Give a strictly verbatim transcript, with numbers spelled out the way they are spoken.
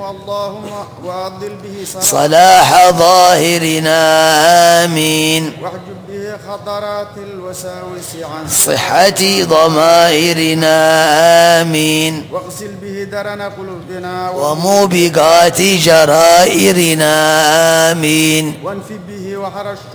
اللهم وأضل به صلاح ظاهرنا آمين. واحجب به خطرات الوساوس عن صحة ضمائرنا آمين. واغسل به درن قلوبنا وموبقات جرائرنا آمين. وانف به وحر